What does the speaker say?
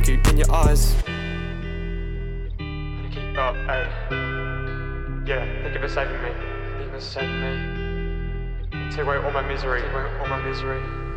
keep in your eyes. Keep up, hey. Yeah, thank you for saving me. Thank you for saving me. Take away all my misery. Take away all my misery.